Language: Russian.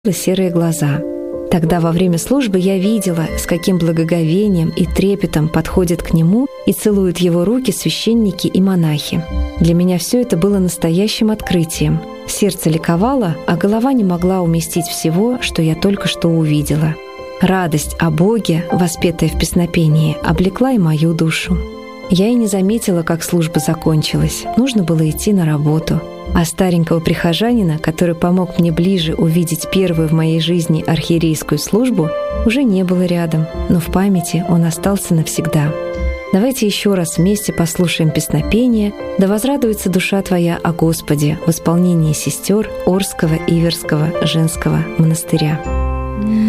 серые глаза. Тогда во время службы я видела, с каким благоговением и трепетом подходят к нему и целуют его руки священники и монахи. Для меня все это было настоящим открытием. Сердце ликовало, а голова не могла уместить всего, что я только что увидела. Радость о Боге, воспетая в песнопении, облекла и мою душу. Я и не заметила, как служба закончилась. Нужно было идти на работу. А старенького прихожанина, который помог мне ближе увидеть первую в моей жизни архиерейскую службу, уже не было рядом, но в памяти он остался навсегда. Давайте еще раз вместе послушаем песнопение «Да возрадуется душа твоя о Господе» в исполнении сестер Орского Иверского женского монастыря.